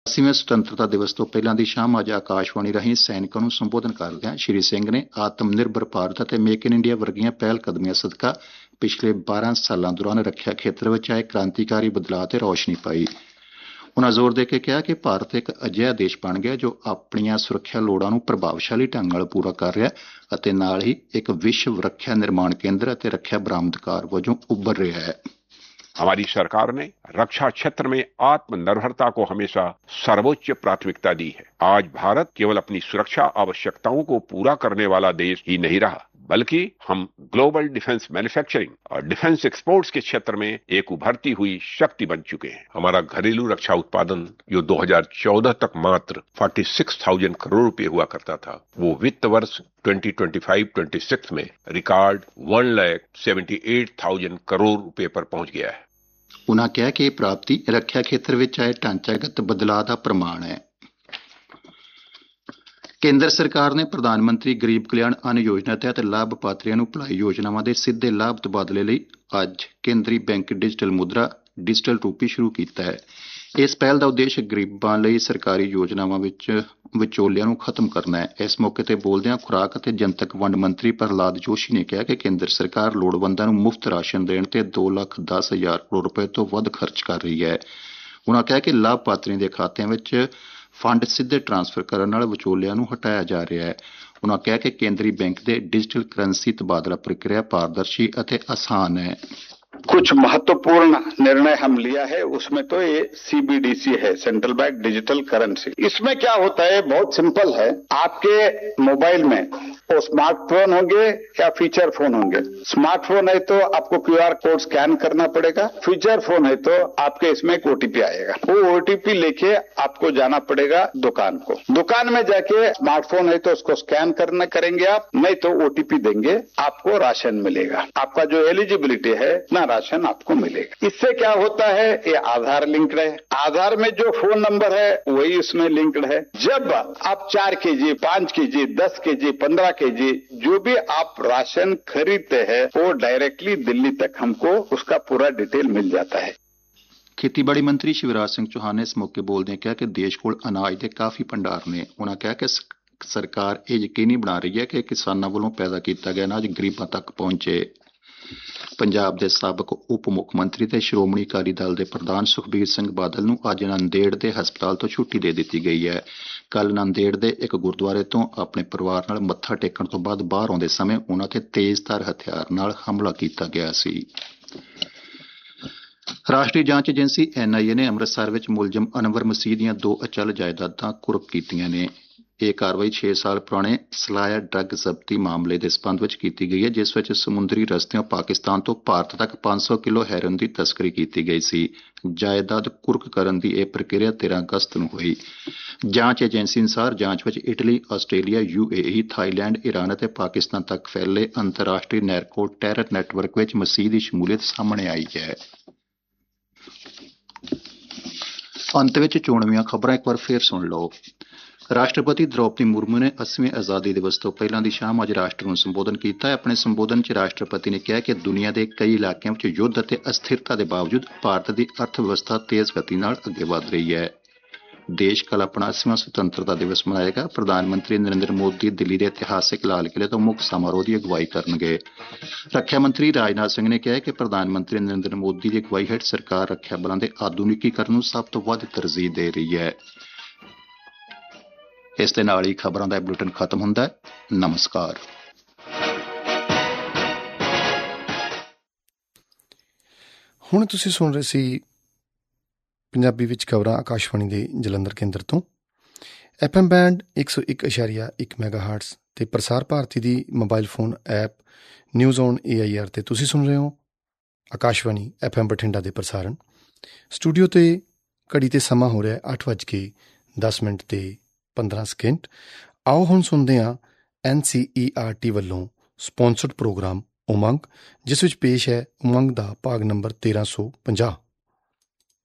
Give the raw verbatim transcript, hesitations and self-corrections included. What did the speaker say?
अस्सीवें ਸੁਤੰਤਰਤਾ ਦਿਵਸ ਤੋਂ ਪਹਿਲਾਂ ਦੀ ਸ਼ਾਮ ਅੱਜ ਆਕਾਸ਼ਵਾਣੀ ਰਾਹੀਂ ਸੈਨਿਕਾਂ ਨੂੰ ਸੰਬੋਧਨ ਕਰਦਿਆਂ ਸ਼੍ਰੀ ਸਿੰਘ ਨੇ ਆਤਮ ਨਿਰਭਰ ਭਾਰਤ ਅਤੇ ਮੇਕ ਇਨ ਇੰਡੀਆ ਵਰਗੀਆਂ ਪਹਿਲ ਕਦਮੀਆਂ ਸਦਕਾ ਪਿਛਲੇ ਬਾਰਾਂ ਸਾਲਾਂ ਦੌਰਾਨ ਰੱਖਿਆ ਖੇਤਰ ਵਿੱਚ ਆਏ ਕ੍ਰਾਂਤੀਕਾਰੀ ਬਦਲਾਅ ਤੇ ਰੌਸ਼ਨੀ ਪਾਈ। ਉਨ੍ਹਾਂ ਜ਼ੋਰ ਦੇ ਕੇ ਕਿਹਾ ਕਿ ਭਾਰਤ ਇੱਕ ਅਜਿਹਾ ਦੇਸ਼ ਬਣ ਗਿਆ ਜੋ ਆਪਣੀਆਂ ਸੁਰੱਖਿਆ ਲੋੜਾਂ ਨੂੰ ਪ੍ਰਭਾਵਸ਼ਾਲੀ ਢੰਗ ਨਾਲ ਪੂਰਾ ਕਰ ਰਿਹਾ ਅਤੇ ਨਾਲ ਹੀ ਇੱਕ ਵਿਸ਼ਵ ਰੱਖਿਆ ਨਿਰਮਾਣ ਕੇਂਦਰ ਅਤੇ ਰੱਖਿਆ ਬਰਾਮਦਕਾਰ ਵਜੋਂ ਉੱਭਰ ਰਿਹਾ ਹੈ। हमारी सरकार ने रक्षा क्षेत्र में आत्मनिर्भरता को हमेशा सर्वोच्च प्राथमिकता दी है। आज भारत केवल अपनी सुरक्षा आवश्यकताओं को पूरा करने वाला देश ही नहीं रहा, बल्कि हम ग्लोबल डिफेंस मैन्युफैक्चरिंग और डिफेंस एक्सपोर्ट्स के क्षेत्र में एक उभरती हुई शक्ति बन चुके हैं। हमारा घरेलू रक्षा उत्पादन जो दो हज़ार चौदह तक मात्र छियालीस हज़ार करोड़ रुपए हुआ करता था, वो वित्त वर्ष twenty twenty five twenty six में record one lakh seventy eight thousand crore रुपए पर पहुंच गया है। ਉਨ੍ਹਾਂ ਕਿਹਾ ਕਿ ਇਹ ਪ੍ਰਾਪਤੀ ਰੱਖਿਆ ਖੇਤਰ ਵਿੱਚ ਆਏ ਢਾਂਚਾਗਤ ਬਦਲਾਅ ਦਾ ਪ੍ਰਮਾਣ ਹੈ। ਕੇਂਦਰ ਸਰਕਾਰ ਨੇ ਪ੍ਰਧਾਨ ਮੰਤਰੀ ਗਰੀਬ ਕਲਿਆਣ ਅੰਨ ਯੋਜਨਾ ਤਹਿਤ ਲਾਭਪਾਤਰੀਆਂ ਨੂੰ ਭਲਾਈ ਯੋਜਨਾਵਾਂ ਦੇ ਸਿੱਧੇ ਲਾਭ ਤਬਾਦਲੇ ਲਈ ਅੱਜ ਕੇਂਦਰੀ ਬੈਂਕ ਡਿਜੀਟਲ ਮੁਦਰਾ ਡਿਜੀਟਲ ਰੂਪੀ ਸ਼ੁਰੂ ਕੀਤਾ ਹੈ। ਇਸ ਪਹਿਲ ਦਾ ਉਦੇਸ਼ ਗਰੀਬਾਂ ਲਈ ਸਰਕਾਰੀ ਯੋਜਨਾਵਾਂ ਵਿੱਚ ਵਿਚੋਲਿਆਂ ਨੂੰ ਖਤਮ ਕਰਨਾ ਹੈ। ਇਸ ਮੌਕੇ ਤੇ ਬੋਲਦਿਆਂ ਖੁਰਾਕ ਅਤੇ ਜਨਤਕ ਵੰਡ ਮੰਤਰੀ ਪ੍ਰਹਲਾਦ ਜੋਸ਼ੀ ਨੇ ਕਿਹਾ ਕਿ ਕੇਂਦਰ ਸਰਕਾਰ ਲੋੜਵੰਦਾਂ ਨੂੰ ਮੁਫਤ ਰਾਸ਼ਨ ਦੇਣ ਤੇ ਦੋ ਲੱਖ ਦਸ ਹਜ਼ਾਰ ਕਰੋੜ ਰੁਪਏ ਤੋਂ ਵੱਧ ਖਰਚ ਕਰ ਰਹੀ ਹੈ। ਉਨ੍ਹਾਂ ਕਿਹਾ ਕਿ ਲਾਭਪਾਤਰੀਆਂ ਦੇ ਖਾਤਿਆਂ ਵਿੱਚ ਫੰਡ ਸਿੱਧੇ ਟਰਾਂਸਫਰ ਕਰਨ ਨਾਲ ਵਿਚੋਲਿਆਂ ਨੂੰ ਹਟਾਇਆ ਜਾ ਰਿਹਾ ਹੈ। ਉਨ੍ਹਾਂ ਕਿਹਾ ਕਿ ਕੇਂਦਰੀ ਬੈਂਕ ਦੇ ਡਿਜੀਟਲ ਕਰੰਸੀ ਤਬਾਦਲਾ ਪ੍ਰਕਿਰਿਆ ਪਾਰਦਰਸ਼ੀ ਅਤੇ ਆਸਾਨ ਹੈ। कुछ महत्वपूर्ण निर्णय हम लिया है, उसमें तो ये सीबीडीसी है, सेंट्रल बैंक डिजिटल करेंसी। इसमें क्या होता है, बहुत सिंपल है। आपके मोबाइल में वो स्मार्टफोन होंगे या फीचर फोन होंगे। स्मार्टफोन है तो आपको क्यूआर कोड स्कैन करना पड़ेगा, फीचर फोन है तो आपके इसमें एक ओटीपी आएगा। वो ओटीपी लेके आपको जाना पड़ेगा दुकान को। दुकान में जाके स्मार्टफोन है तो उसको स्कैन करना करेंगे आप, नहीं तो ओटीपी देंगे, आपको राशन मिलेगा। आपका जो एलिजिबिलिटी है ना राशन आपको मिलेगा। इससे क्या होता है, ये आधार लिंक्ड है। आधार में जो फोन नंबर है वही उसमें लिंक्ड है। जब आप चार के जी पांच के जी दस के जी पंद्रह के जी जो भी आप राशन खरीदते हैं वो डायरेक्टली दिल्ली तक हमको उसका पूरा डिटेल मिल जाता है। ਖੇਤੀਬਾੜੀ ਮੰਤਰੀ ਸ਼ਿਵਰਾਜ ਸਿੰਘ ਚੌਹਾਨ ਨੇ ਇਸ ਮੌਕੇ ਬੋਲਦਿਆਂ ਕਿਹਾ ਕਿ ਦੇਸ਼ ਕੋਲ ਅਨਾਜ ਦੇ ਕਾਫੀ ਭੰਡਾਰ ਨੇ। ਉਨ੍ਹਾਂ ਕਿਹਾ ਕਿ ਸਰਕਾਰ ਇਹ ਯਕੀਨੀ ਬਣਾ ਰਹੀ ਹੈ ਕਿ ਕਿਸਾਨਾਂ ਵੱਲੋਂ ਪੈਦਾ ਕੀਤਾ ਗਿਆ ਅਨਾਜ ਗਰੀਬਾਂ ਤੱਕ ਪਹੁੰਚੇ। ਪੰਜਾਬ ਦੇ ਸਾਬਕ ਉਪ ਮੁੱਖ ਮੰਤਰੀ ਤੇ ਸ਼੍ਰੋਮਣੀ ਅਕਾਲੀ ਦਲ ਦੇ ਪ੍ਰਧਾਨ ਸੁਖਬੀਰ ਸਿੰਘ ਬਾਦਲ ਨੂੰ ਅੱਜ ਨੰਦੇੜ ਦੇ ਹਸਪਤਾਲ ਤੋਂ ਛੁੱਟੀ ਦੇ ਦਿੱਤੀ ਗਈ ਹੈ। ਕੱਲ੍ਹ ਨੰਦੇੜ ਦੇ ਇੱਕ ਗੁਰਦੁਆਰੇ ਤੋਂ ਆਪਣੇ ਪਰਿਵਾਰ ਨਾਲ ਮੱਥਾ ਟੇਕਣ ਤੋਂ ਬਾਅਦ ਬਾਹਰ ਆਉਂਦੇ ਸਮੇਂ ਉਨ੍ਹਾਂ ਤੇ ਤੇਜ਼ਧਾਰ ਹਥਿਆਰ ਨਾਲ ਹਮਲਾ ਕੀਤਾ ਗਿਆ ਸੀ। ਰਾਸ਼ਟਰੀ ਜਾਂਚ ਏਜੰਸੀ ਐਨ ਆਈ ਏ ਨੇ ਅੰਮ੍ਰਿਤਸਰ ਵਿੱਚ ਮੁਲਜ਼ਮ ਅਨਵਰ ਮਸੀਹ ਦੀਆਂ ਦੋ ਅਚਲ ਜਾਇਦਾਦਾਂ ਕੁਰਕ ਕੀਤੀਆਂ ਨੇ। ਇਹ ਕਾਰਵਾਈ ਛੇ ਸਾਲ ਪੁਰਾਣੇ ਸਲਾਇਆ ਡਰੱਗ ਜ਼ਬਤੀ ਮਾਮਲੇ ਦੇ ਸਬੰਧ ਵਿੱਚ ਕੀਤੀ ਗਈ ਹੈ, ਜਿਸ ਵਿੱਚ ਸਮੁੰਦਰੀ ਰਸਤਿਓਂ ਪਾਕਿਸਤਾਨ ਤੋਂ ਭਾਰਤ ਤੱਕ ਪੰਜ ਸੌ ਕਿਲੋ ਹੈਰੋਇਨ ਦੀ ਤਸਕਰੀ ਕੀਤੀ ਗਈ ਸੀ। ਜਾਇਦਾਦ ਕੁਰਕ ਕਰਨ ਦੀ ਇਹ ਪ੍ਰਕਿਰਿਆ ਤੇਰਾਂ ਅਗਸਤ ਨੂੰ ਹੋਈ। ਜਾਂਚ ਏਜੰਸੀ ਅਨੁਸਾਰ ਜਾਂਚ ਵਿੱਚ Italy, Australia, U A E, Thailand, Iran ਅਤੇ ਪਾਕਿਸਤਾਨ ਤੱਕ ਫੈਲੇ ਅੰਤਰਰਾਸ਼ਟਰੀ ਨੈਰਕੋ ਟੈਰਰ ਨੈਟਵਰਕ ਵਿੱਚ ਮਸੀਹ ਦੀ ਸ਼ਮੂਲੀਅਤ ਸਾਹਮਣੇ ਆਈ ਹੈ। ਅੰਤ ਵਿੱਚ ਚੋਣਵੀਆਂ ਖਬਰਾਂ ਇੱਕ ਵਾਰ ਫੇਰ ਸੁਣ ਲਓ। ਰਾਸ਼ਟਰਪਤੀ ਦ੍ਰੌਪਦੀ ਮੁਰਮੂ ਨੇ ਅੱਸੀਵੇਂ ਆਜ਼ਾਦੀ ਦਿਵਸ ਤੋਂ ਪਹਿਲਾਂ ਦੀ ਸ਼ਾਮ ਅੱਜ ਰਾਸ਼ਟਰ ਨੂੰ ਸੰਬੋਧਨ ਕੀਤਾ। ਆਪਣੇ ਸੰਬੋਧਨ 'ਚ ਰਾਸ਼ਟਰਪਤੀ ਨੇ ਕਿਹਾ ਕਿ ਦੁਨੀਆ ਦੇ ਕਈ ਇਲਾਕਿਆਂ ਵਿੱਚ ਯੁੱਧ ਅਤੇ ਅਸਥਿਰਤਾ ਦੇ ਬਾਵਜੂਦ ਭਾਰਤ ਦੀ ਅਰਥ ਵਿਵਸਥਾ ਤੇਜ਼ ਗਤੀ ਨਾਲ ਅੱਗੇ ਵਧ ਰਹੀ ਹੈ। ਦੇਸ਼ ਕੱਲ੍ਹ ਆਪਣਾ ਅੱਸੀਵਾਂ ਸੁਤੰਤਰਤਾ ਦਿਵਸ ਮਨਾਏਗਾ। ਪ੍ਰਧਾਨ ਮੰਤਰੀ ਨਰਿੰਦਰ ਮੋਦੀ ਦਿੱਲੀ ਦੇ ਇਤਿਹਾਸਿਕ ਲਾਲ ਕਿਲ੍ਹੇ ਤੋਂ ਮੁੱਖ ਸਮਾਰੋਹ ਦੀ ਅਗਵਾਈ ਕਰਨਗੇ। ਰੱਖਿਆ ਮੰਤਰੀ ਰਾਜਨਾਥ ਸਿੰਘ ਨੇ ਕਿਹਾ ਕਿ ਪ੍ਰਧਾਨ ਮੰਤਰੀ ਨਰਿੰਦਰ ਮੋਦੀ ਦੀ ਅਗਵਾਈ ਹੇਠ ਸਰਕਾਰ ਰੱਖਿਆ ਬਲਾਂ ਦੇ ਆਧੁਨਿਕੀਕਰਨ ਨੂੰ ਸਭ ਤੋਂ ਵੱਧ ਤਰਜੀਹ ਦੇ ਰਹੀ ਹੈ। ਇਸ ਦੇ ਨਾਲ ਹੀ ਖਬਰਾਂ ਦਾ ਬੁਲੇਟਿਨ ਖਤਮ ਹੁੰਦਾ ਹੈ। ਨਮਸਕਾਰ। ਹੁਣ ਤੁਸੀਂ ਸੁਣ ਰਹੇ ਸੀ ਪੰਜਾਬੀ ਵਿੱਚ ਖਬਰਾਂ ਆਕਾਸ਼ਵਾਣੀ ਦੇ ਜਲੰਧਰ ਕੇਂਦਰ ਤੋਂ। ਐਫ ਐਮ ਬੈਂਡ ਇੱਕ ਸੌ ਇੱਕ ਇਸ਼ਾਰੀਆ ਇੱਕ ਮੈਗਾ ਹਾਰਟਸ ਤੇ ਪ੍ਰਸਾਰ ਭਾਰਤੀ ਦੀ mobile phone app news on A I R ਤੇ ਤੁਸੀਂ ਸੁਣ ਰਹੇ ਹੋ ਆਕਾਸ਼ਵਾਣੀ ਐਫ ਐਮ ਬਠਿੰਡਾ ਦੇ ਪ੍ਰਸਾਰਣ। ਸਟੂਡੀਓ ਤੇ ਘੜੀ ਤੇ ਸਮਾਂ ਹੋ ਰਿਹਾ ਅੱਠ ਵੱਜ ਕੇ ਦਸ ਮਿੰਟ ਤੇ ਪੰਦਰਾਂ ਸਕਿੰਟ। ਆਓ ਹੁਣ ਸੁਣਦੇ ਹਾਂ ਐਨ ਸੀ ਈ ਆਰ ਟੀ ਵੱਲੋਂ ਸਪੋਂਸਰਡ ਪ੍ਰੋਗਰਾਮ ਉਮੰਗ, ਜਿਸ ਵਿੱਚ ਪੇਸ਼ ਹੈ ਉਮੰਗ ਦਾ ਭਾਗ ਨੰਬਰ ਤੇਰਾਂ ਸੌ ਪੰਜਾਹ।